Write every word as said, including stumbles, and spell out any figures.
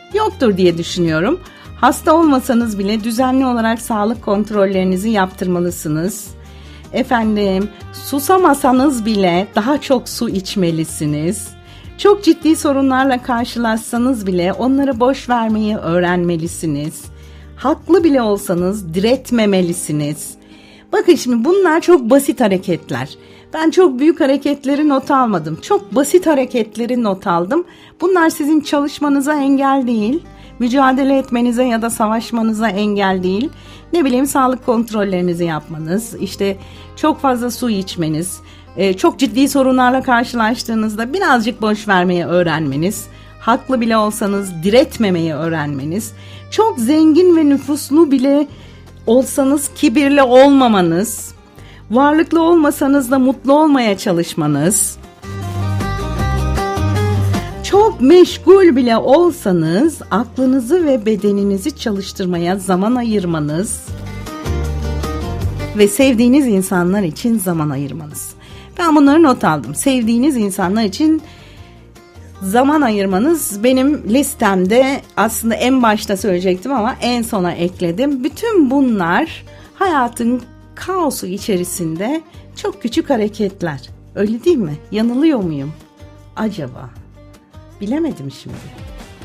Yoktur diye düşünüyorum. Hasta olmasanız bile düzenli olarak sağlık kontrollerinizi yaptırmalısınız. Efendim, susamasanız bile daha çok su içmelisiniz. Çok ciddi sorunlarla karşılaşsanız bile onları boş vermeyi öğrenmelisiniz. Haklı bile olsanız diretmemelisiniz. Bakın şimdi bunlar çok basit hareketler. Ben çok büyük hareketleri not almadım. Çok basit hareketleri not aldım. Bunlar sizin çalışmanıza engel değil. Mücadele etmenize ya da savaşmanıza engel değil. Ne bileyim, sağlık kontrollerinizi yapmanız, işte çok fazla su içmeniz, çok ciddi sorunlarla karşılaştığınızda birazcık boş vermeyi öğrenmeniz, haklı bile olsanız diretmemeyi öğrenmeniz, çok zengin ve nüfuslu bile olsanız kibirli olmamanız, varlıklı olmasanız da mutlu olmaya çalışmanız, çok meşgul bile olsanız aklınızı ve bedeninizi çalıştırmaya zaman ayırmanız ve sevdiğiniz insanlar için zaman ayırmanız. Ben bunları not aldım. Sevdiğiniz insanlar için zaman ayırmanız benim listemde, aslında en başta söyleyecektim ama en sona ekledim. Bütün bunlar hayatın kaosu içerisinde çok küçük hareketler. Öyle değil mi? Yanılıyor muyum acaba? Bilemedim şimdi.